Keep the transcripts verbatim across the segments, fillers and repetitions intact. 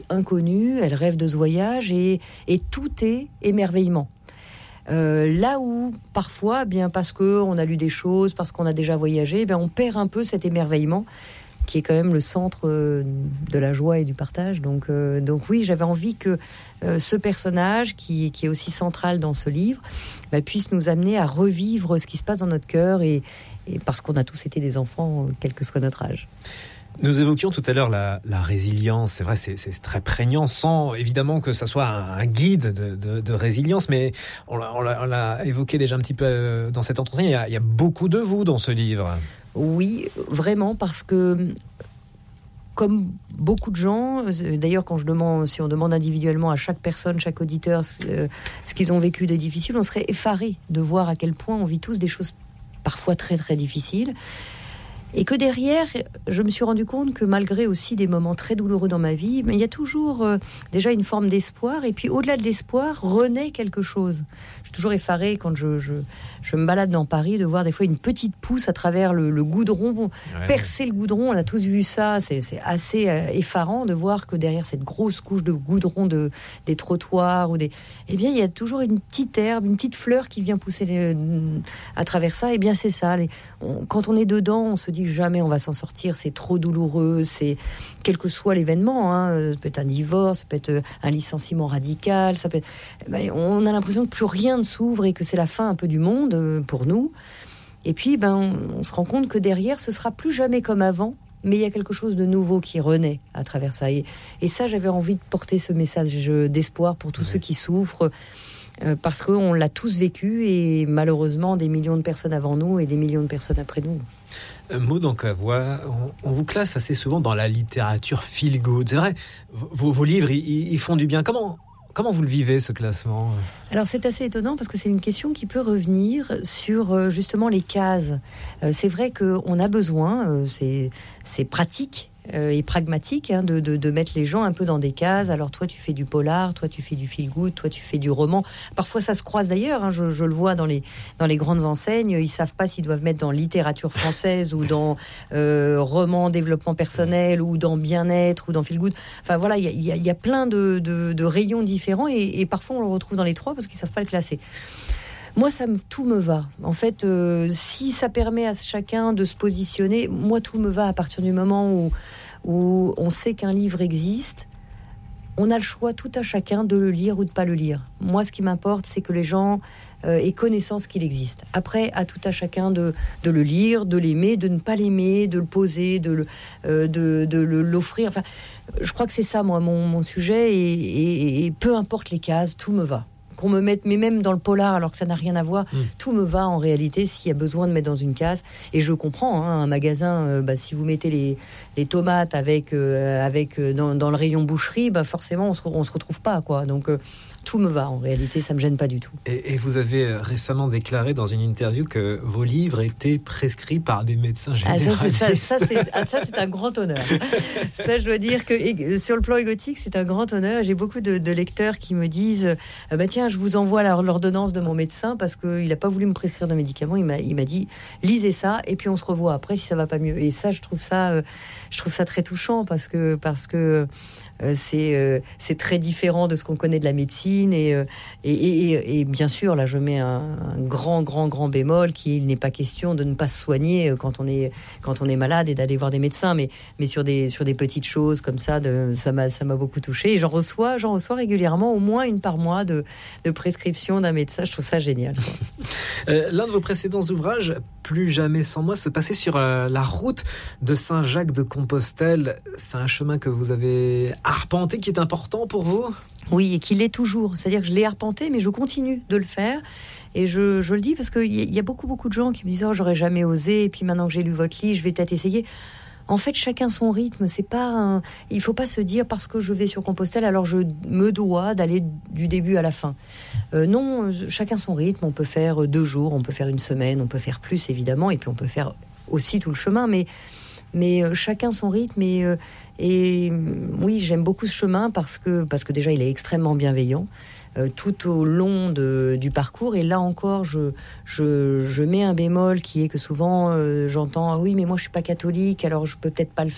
inconnue, elle rêve de ce voyage et, et tout est émerveillement. Euh, là où parfois, bien parce qu'on a lu des choses, parce qu'on a déjà voyagé, bien on perd un peu cet émerveillement qui est quand même le centre euh, de la joie et du partage. Donc, euh, donc oui, j'avais envie que euh, ce personnage, qui, qui est aussi central dans ce livre, bah, puisse nous amener à revivre ce qui se passe dans notre cœur, et, et parce qu'on a tous été des enfants, quel que soit notre âge. Nous évoquions tout à l'heure la, la résilience. C'est vrai, c'est, c'est très prégnant, sans évidemment que ça soit un, un guide de, de, de résilience, mais on l'a, on, l'a, on l'a évoqué déjà un petit peu dans cet entretien. Il y a, il y a beaucoup de vous dans ce livre. Oui, vraiment, parce que comme beaucoup de gens, d'ailleurs quand je demande, si on demande individuellement à chaque personne, chaque auditeur, ce, ce qu'ils ont vécu de difficile, on serait effaré de voir à quel point on vit tous des choses parfois très très difficiles. Et que derrière, je me suis rendu compte que malgré aussi des moments très douloureux dans ma vie, mais il y a toujours euh, déjà une forme d'espoir. Et puis au-delà de l'espoir, renaît quelque chose. Je suis toujours effarée quand je, je, je me balade dans Paris de voir des fois une petite pousse à travers le, le goudron, ouais. percer le goudron. On a tous vu ça. C'est, c'est assez euh, effarant de voir que derrière cette grosse couche de goudron de, des trottoirs, ou des, eh bien, il y a toujours une petite herbe, une petite fleur qui vient pousser les, à travers ça. Eh bien, c'est ça. Les, on, quand on est dedans, on se dit jamais on va s'en sortir, c'est trop douloureux, c'est quel que soit l'événement, hein, ça peut être un divorce, ça peut être un licenciement radical, ça peut être, ben, on a l'impression que plus rien ne s'ouvre et que c'est la fin un peu du monde pour nous. Et puis ben on, on se rend compte que derrière ce sera plus jamais comme avant, mais il y a quelque chose de nouveau qui renaît à travers ça. Et, et ça, j'avais envie de porter ce message d'espoir pour tous ouais. ceux qui souffrent. Euh, parce qu'on l'a tous vécu, et malheureusement des millions de personnes avant nous et des millions de personnes après nous. Maud Ancavoy, on, on vous classe assez souvent dans la littérature feel good. C'est vrai, vos, vos livres, ils, ils font du bien. Comment, comment vous le vivez, ce classement ? Alors c'est assez étonnant parce que c'est une question qui peut revenir sur justement les cases. Euh, c'est vrai qu'on a besoin, euh, c'est, c'est pratique, Euh, et pragmatique, hein, de, de, de mettre les gens un peu dans des cases. Alors toi tu fais du polar, toi tu fais du feel good, toi tu fais du roman. Parfois ça se croise d'ailleurs, hein, je, je le vois dans les, dans les grandes enseignes, ils savent pas s'ils doivent mettre dans littérature française ou dans euh, roman développement personnel ou dans bien-être ou dans feel good. Enfin voilà, il y a, y a plein de, de, de rayons différents, et, et parfois on le retrouve dans les trois parce qu'ils savent pas le classer. Moi, ça me, tout me va. En fait, euh, si ça permet à chacun de se positionner, moi, tout me va à partir du moment où, où on sait qu'un livre existe. On a le choix, tout à chacun, de le lire ou de pas le lire. Moi, ce qui m'importe, c'est que les gens euh, aient connaissance qu'il existe. Après, à tout à chacun de, de le lire, de l'aimer, de ne pas l'aimer, de le poser, de, le, euh, de, de le, l'offrir. Enfin, je crois que c'est ça, moi, mon, mon sujet. Et, et, et peu importe les cases, tout me va. Qu'on me mette, mais même dans le polar, alors que ça n'a rien à voir, mmh. tout me va en réalité s'il y a besoin de mettre dans une case. Et je comprends, hein, un magasin, euh, bah, si vous mettez les, les tomates avec, euh, avec euh, dans, dans le rayon boucherie, bah, forcément on se, on se retrouve pas, quoi. Donc euh, tout me va en réalité, ça me gêne pas du tout. Et, et vous avez récemment déclaré dans une interview que vos livres étaient prescrits par des médecins généralistes. Ah, ça, c'est, ça, ça, c'est, ah, ça c'est un grand honneur. Ça, je dois dire que et, sur le plan égotique, c'est un grand honneur. J'ai beaucoup de, de lecteurs qui me disent ah, bah tiens, je vous envoie la, l'ordonnance de mon médecin parce qu'il n'a pas voulu me prescrire de médicaments. Il m'a, il m'a dit lisez ça et puis on se revoit après si ça va pas mieux. Et ça, je trouve ça, euh, je trouve ça très touchant parce que parce que euh, c'est euh, c'est très différent de ce qu'on connaît de la médecine et euh, et, et, et bien sûr là, je mets un, un grand grand grand bémol qui il n'est pas question de ne pas se soigner quand on est quand on est malade et d'aller voir des médecins, mais mais sur des sur des petites choses comme ça, de, ça m'a ça m'a beaucoup touché. Et j'en reçois j'en reçois régulièrement, au moins une par mois de de prescription d'un médecin. Je trouve ça génial. euh, l'un de vos précédents ouvrages, Plus jamais sans moi, se passait sur euh, la route de Saint-Jacques-de-Compostelle. C'est un chemin que vous avez arpenté, qui est important pour vous ? Oui, et qui l'est toujours. C'est-à-dire que je l'ai arpenté, mais je continue de le faire. Et je, je le dis parce qu'il y, y a beaucoup, beaucoup de gens qui me disent « Oh, j'aurais jamais osé, et puis maintenant que j'ai lu votre livre, je vais peut-être essayer ». En fait, chacun son rythme. C'est pas un... Il faut pas se dire parce que je vais sur Compostelle, alors je me dois d'aller du début à la fin. Euh, non, chacun son rythme. On peut faire deux jours, on peut faire une semaine, on peut faire plus évidemment, et puis on peut faire aussi tout le chemin. Mais mais euh, chacun son rythme. Et, euh, et oui, j'aime beaucoup ce chemin parce que parce que déjà il est extrêmement bienveillant. Euh, tout au long de, du parcours. Et là encore, je, je, je mets un bémol qui est que souvent, euh, j'entends « Ah oui, mais moi, je suis pas catholique, alors je peux peut-être pas le faire. »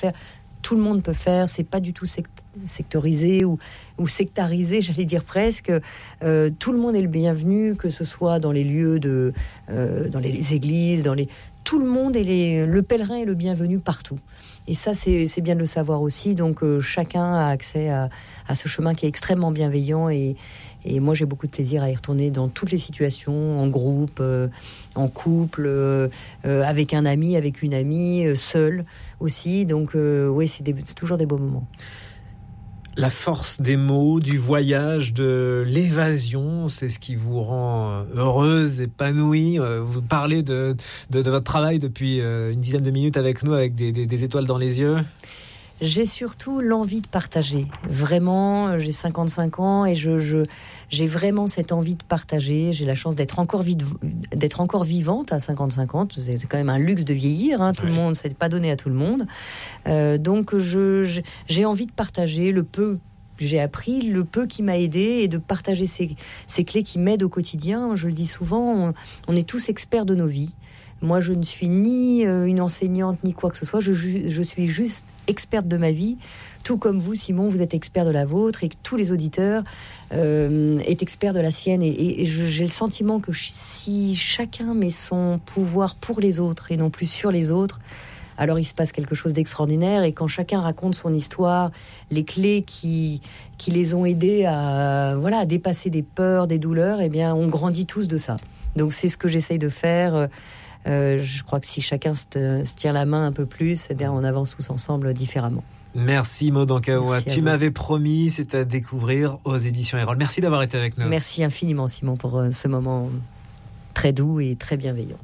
tout le monde peut faire. C'est pas du tout sect- sectorisé ou, ou sectarisé, j'allais dire presque. Euh, tout le monde est le bienvenu, que ce soit dans les lieux de, euh, dans les, les églises, dans les, tout le monde est les, le pèlerin est le bienvenu partout. Et ça, c'est, c'est bien de le savoir aussi. Donc, euh, chacun a accès à, à ce chemin qui est extrêmement bienveillant. Et, et moi, j'ai beaucoup de plaisir à y retourner dans toutes les situations, en groupe, euh, en couple, euh, euh, avec un ami, avec une amie, euh, seul aussi. Donc, euh, oui, c'est, des, c'est toujours des beaux moments. La force des mots, du voyage, de l'évasion, c'est ce qui vous rend heureuse, épanouie. Vous parlez de, de, de votre travail depuis une dizaine de minutes avec nous, avec des, des, des étoiles dans les yeux. J'ai surtout l'envie de partager. Vraiment, j'ai cinquante-cinq ans et je, je, j'ai vraiment cette envie de partager. J'ai la chance d'être encore, vide, d'être encore vivante à cinquante-cinq ans. C'est, c'est quand même un luxe de vieillir. Hein. Tout ouais. le monde, c'est pas donné à tout le monde. Euh, donc, je, je, j'ai envie de partager le peu que j'ai appris, le peu qui m'a aidé et de partager ces, ces clés qui m'aident au quotidien. Je le dis souvent, on, on est tous experts de nos vies. Moi, je ne suis ni euh, une enseignante, ni quoi que ce soit. Je, je, je suis juste experte de ma vie. Tout comme vous, Simon, vous êtes expert de la vôtre et que tous les auditeurs euh, est expert de la sienne. Et, et je, j'ai le sentiment que si chacun met son pouvoir pour les autres et non plus sur les autres, alors il se passe quelque chose d'extraordinaire. Et quand chacun raconte son histoire, les clés qui, qui les ont aidés à, voilà, à dépasser des peurs, des douleurs, eh bien, on grandit tous de ça. Donc c'est ce que j'essaye de faire. Euh, je crois que si chacun se, se tient la main un peu plus, eh bien, on avance tous ensemble différemment. Merci Maud Ankaoua. Tu vous. M'avais promis, c'est à découvrir aux éditions Erol. Merci d'avoir été avec nous. Merci infiniment Simon pour euh, ce moment très doux et très bienveillant.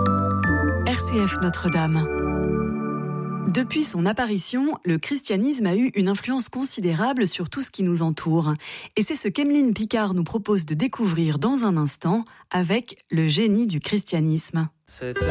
R C F Notre-Dame. Depuis son apparition, le christianisme a eu une influence considérable sur tout ce qui nous entoure. Et c'est ce qu'Emeline Picard nous propose de découvrir dans un instant avec le génie du christianisme. C'était